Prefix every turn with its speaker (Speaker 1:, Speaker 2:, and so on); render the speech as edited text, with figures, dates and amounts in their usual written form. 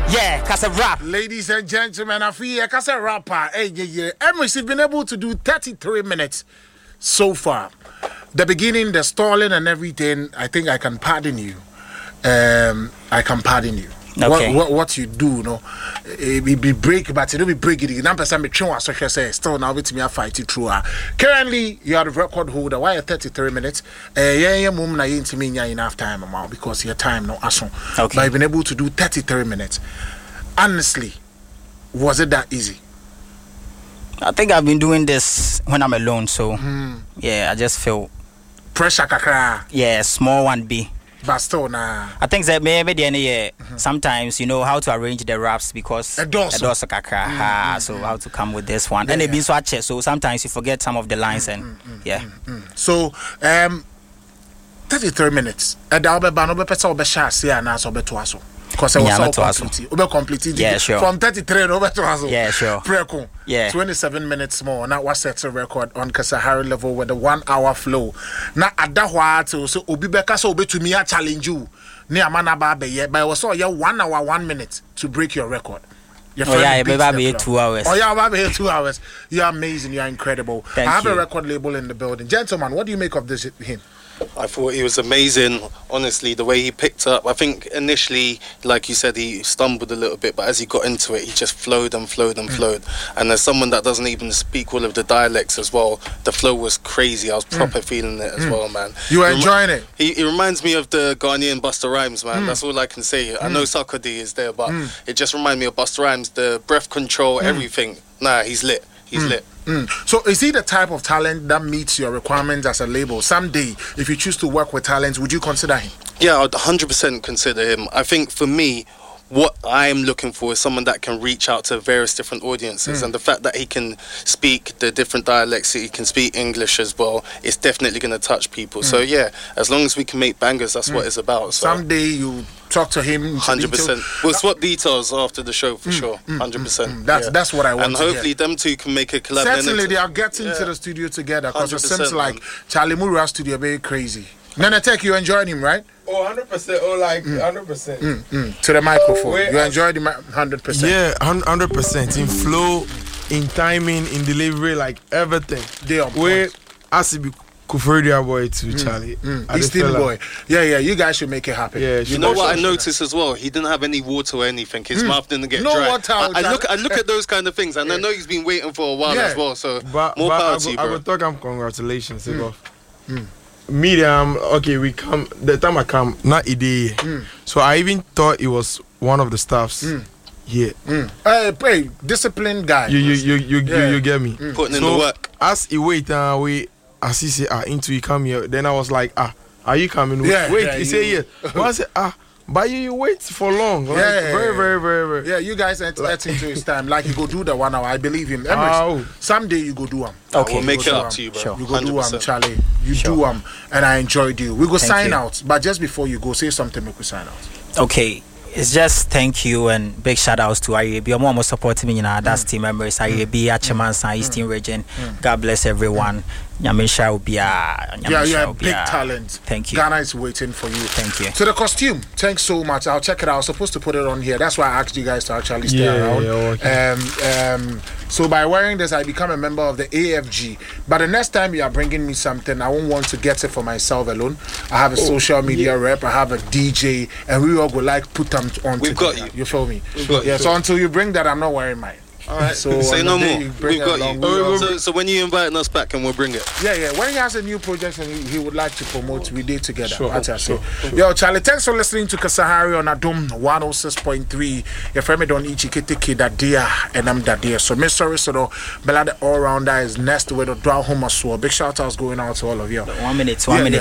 Speaker 1: Yeah, cause a rap.
Speaker 2: Ladies and gentlemen, I feel like as a rapper, Emrys has been able to do 33 minutes so far. The beginning, the stalling and everything, I think I can pardon you. I can pardon you.
Speaker 1: Okay.
Speaker 2: What you do, no, it be break, but it don't be break it. Number some be trying to say still now with me a fight it through. Currently, you are the record holder. Why 33 minutes? Mum na into me enough time because your time no aso.
Speaker 1: Okay.
Speaker 2: But I've been able to do 33 minutes. Honestly, was it that easy?
Speaker 1: I think I've been doing this when I'm alone, so yeah, I just feel
Speaker 2: pressure kakra.
Speaker 1: Yeah, small one be.
Speaker 2: But still nah.
Speaker 1: I think that maybe sometimes you know how to arrange the raps because
Speaker 2: a dosa
Speaker 1: kakra. So how to come with this one. And it been swatch, so sometimes you forget some of the lines
Speaker 2: So 33 minutes. Because I was completed.
Speaker 1: Yeah, sure.
Speaker 2: From 33 over to us.
Speaker 1: Yeah, sure.
Speaker 2: Preko.
Speaker 1: Yeah.
Speaker 2: 27 minutes more. Now what sets a record on Kasahari level with a 1 hour flow. Now at that while so Obibeka so be to me I challenge you. Near Manaba yet, but I was so 1 hour 1 minute to break your record.
Speaker 1: Maybe 2 hours.
Speaker 2: Oh yeah, maybe 2 hours. You're amazing, you're incredible. I have a record label in the building. Gentlemen, what do you make of this him?
Speaker 3: I thought he was amazing, honestly, the way he picked up. I think initially, like you said, he stumbled a little bit, but as he got into it, he just flowed and flowed and flowed. And as someone that doesn't even speak all of the dialects as well, the flow was crazy. I was proper feeling it as well, man.
Speaker 2: You were enjoying it?
Speaker 3: He reminds me of the Ghanaian Busta Rhymes, man. That's all I can say. I know Sarkodie is there, but it just reminds me of Busta Rhymes, the breath control, everything. Nah, he's lit. He's lit.
Speaker 2: So is he the type of talent that meets your requirements as a label? Someday, if you choose to work with talents, would you consider him?
Speaker 3: Yeah, I'd 100% consider him. I think for me, what I'm looking for is someone that can reach out to various different audiences, and the fact that he can speak the different dialects, he can speak English as well, it's definitely going to touch people. So yeah, as long as we can make bangers, that's what it's about. So.
Speaker 2: Someday you talk to him
Speaker 3: 100%. We'll swap details after the show for sure. 100%.
Speaker 2: That's what I want.
Speaker 3: And hopefully them two can make a collab.
Speaker 2: Certainly they are getting to the studio together because it seems like Charlie Mura's studio very crazy. Nana Tech, you enjoyed him, right?
Speaker 4: Oh, 100%. Oh, like 100%.
Speaker 2: To the microphone. You enjoyed him 100%.
Speaker 4: Yeah, 100%. In flow, in timing, in delivery, like everything. Where Asibi Kufuria boy to Charlie.
Speaker 2: Eastern boy. Yeah, you guys should make it happen.
Speaker 4: Yeah,
Speaker 3: you know what I noticed as well? He didn't have any water or anything. His mouth didn't get dry.
Speaker 2: Water.
Speaker 3: I look at those kind of things, and I know he's been waiting for a while as well. So more power to you, bro.
Speaker 4: I will talk him congratulations. Medium, okay, we come. The time I come, not a day. So I even thought it was one of the staffs here.
Speaker 2: Hey, disciplined guy.
Speaker 4: You get me?
Speaker 3: Putting in the work.
Speaker 4: As he wait, as he say, into he come here. Then I was like, are you coming? He say yes. But I said, but you wait for long. Like, very.
Speaker 2: Yeah, you guys enter into his time. Like you go do the 1 hour. I believe him. Someday you go do him.
Speaker 3: Okay, we'll make it up to you, bro.
Speaker 2: Sure. You go do him, Charlie. You do him, and I enjoyed you. We go sign out, but just before you go, say something. Make we sign out.
Speaker 1: Okay. It's just thank you and big shout outs to IAB. I'm almost supporting me, that's team members. IAB, Achemansa, Eastern Region. God bless everyone. Nyamisha will be you're
Speaker 2: a big talent.
Speaker 1: Thank you.
Speaker 2: Ghana is waiting for you.
Speaker 1: Thank you.
Speaker 2: So the costume, thanks so much. I'll check it out. I was supposed to put it on here. That's why I asked you guys to actually stay around.
Speaker 4: Okay.
Speaker 2: So by wearing this, I become a member of the AFG. But the next time you are bringing me something, I won't want to get it for myself alone. I have a social media rep. I have a DJ, and we all go like put them on.
Speaker 3: We've got you.
Speaker 2: You feel me?
Speaker 3: Yeah.
Speaker 2: So until you bring that, I'm not wearing mine.
Speaker 3: All right.
Speaker 2: So
Speaker 3: say no more. We've got
Speaker 2: you.
Speaker 3: So when you inviting us back, and we'll bring it.
Speaker 2: Yeah. When he has a new project and he would like to promote, we did together.
Speaker 4: Sure.
Speaker 2: Yo, Charlie, thanks for listening to Kasahari on Adom 106.3. Your friend don't Ichikitiki that dear, and I'm that dear. So Miss Sorry so Belade all rounder is next with a draw home as well. Big shout outs going out to all of you.
Speaker 1: 1 minute.